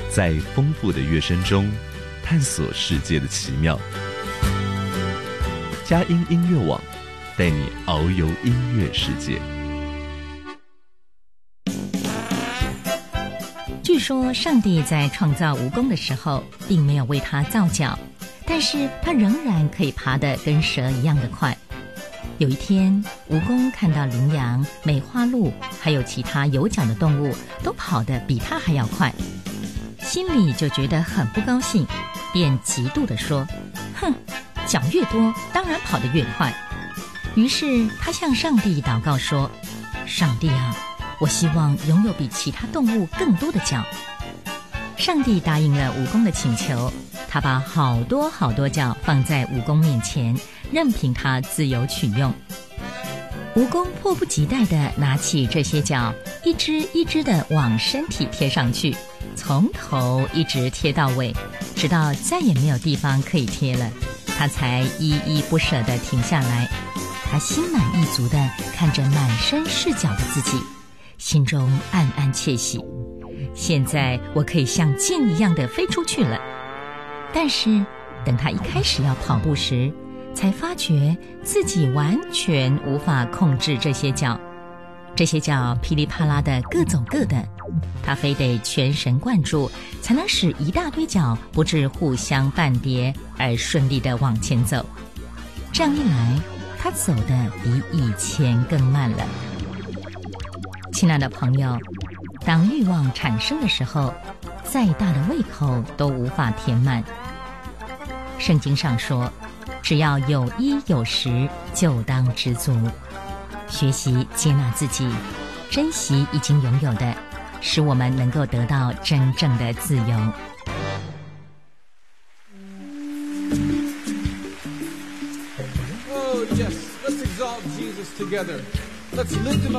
在丰富的乐声中探索世界的奇妙。佳音音乐网带你遨游音乐世界。 据说上帝在创造蜈蚣的时候并没有为它造脚，但是它仍然可以爬得跟蛇一样的快。有一天，蜈蚣看到羚羊、梅花鹿还有其他有脚的动物都跑得比它还要快，心里就觉得很不高兴，便嫉妒地说：哼，脚越多当然跑得越快。于是他向上帝祷告说：上帝啊，我希望拥有比其他动物更多的脚。上帝答应了蜈蚣的请求，他把好多好多脚放在蜈蚣面前，任凭它自由取用。蜈蚣迫不及待地拿起这些脚，一只一只地往身体贴上去，从头一直贴到尾，直到再也没有地方可以贴了，它才依依不舍地停下来。他心满意足地看着满身是脚的自己，心中暗暗窃喜，现在我可以像箭一样地飞出去了。但是等他一开始要跑步时，才发觉自己完全无法控制这些脚，这些脚噼里啪啦的各走各的，他非得全神贯注，才能使一大堆脚不致互相绊跌，而顺利地往前走。这样一来，他走得比以前更慢了。亲爱的朋友，当欲望产生的时候，再大的胃口都无法填满。圣经上说，只要有衣有食，就当知足。学习接纳自己，珍惜已经拥有的，使我们能够得到真正的自由。 Oh yes, let's exalt Jesus together. Let's lift him up.